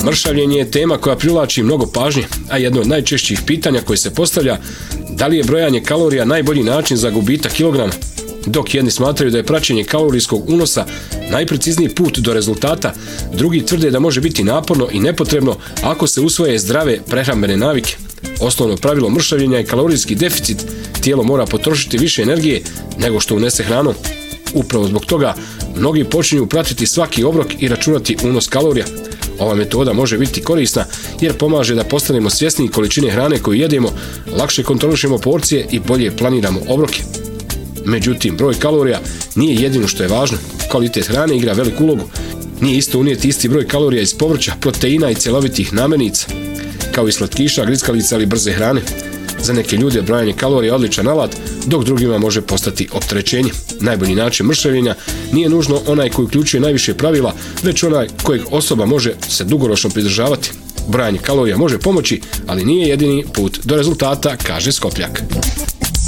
Mršavljenje je tema koja privlači mnogo pažnje, a jedno od najčešćih pitanja koje se postavlja, da li je brojanje kalorija najbolji način za gubitak kilograma? Dok jedni smatraju da je praćenje kalorijskog unosa najprecizniji put do rezultata, drugi tvrde da može biti naporno i nepotrebno ako se usvoje zdrave prehrambene navike. Osnovno pravilo mršavljenja je kalorijski deficit, tijelo mora potrošiti više energije nego što unese hranom. Upravo zbog toga mnogi počinju pratiti svaki obrok i računati unos kalorija. Ova metoda može biti korisna jer pomaže da postanemo svjesni količine hrane koju jedemo, lakše kontrolišemo porcije i bolje planiramo obroke. Međutim, broj kalorija nije jedino što je važno. Kvalitet hrane igra veliku ulogu. Nije isto unijeti isti broj kalorija iz povrća, proteina i cjelovitih namirnica, kao i slatkiša, grickalica ili brze hrane. Za neke ljude brojanje kalorija je odličan alat, dok drugima može postati opterećenje. Najbolji način mršavljenja nije nužno onaj koji uključuje najviše pravila, već onaj kojeg osoba može se dugoročno pridržavati. Brojanje kalorija može pomoći, ali nije jedini put do rezultata, kaže Skopljak.